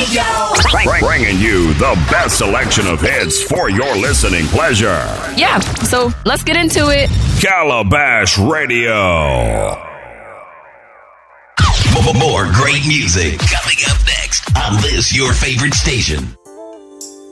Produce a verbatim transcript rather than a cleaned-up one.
Radio. Bringing you the best selection of hits for your listening pleasure. Yeah, so let's get into it. Calabash Radio. More great music coming up next on this, your favorite station.